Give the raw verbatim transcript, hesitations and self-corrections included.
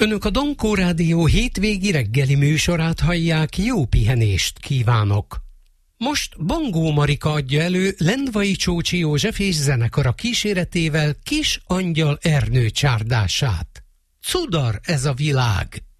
Önök a Donkó Rádió hétvégi reggeli műsorát hallják, jó pihenést kívánok! Most Bongó Marika adja elő Lendvai Csócsi József és zenekara kíséretével Kis Angyal Ernő csárdását. Cudar ez a világ!